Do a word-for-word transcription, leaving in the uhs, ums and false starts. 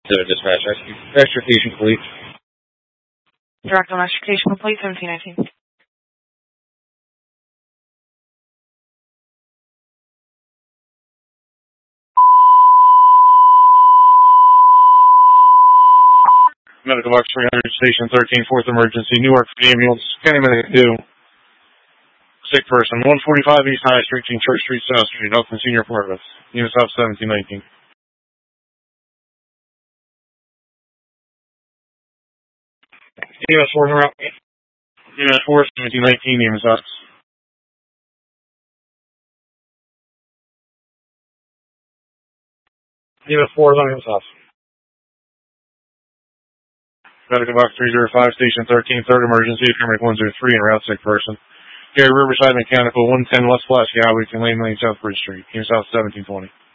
The dispatch extrication complete. Direct on extrication complete, seventeen nineteen. Medical box three hundred, station thirteen, fourth emergency, Newark for the ambulance. County Medic two. Sick person, one forty-five East High Street, King Church Street, South Street, Elkton Senior Apartments. Units off seventeen nineteen. E M S four, route. E M S four, seventeen nineteen, E M S off. E M S four, E M S off. Medical box three oh five, station thirteen, third emergency, paramedic one oh three, and route sick person. Gary Riverside Mechanical, one ten West Pulaski Highway, Lane Lane, South Bridge Street. Units off seventeen twenty.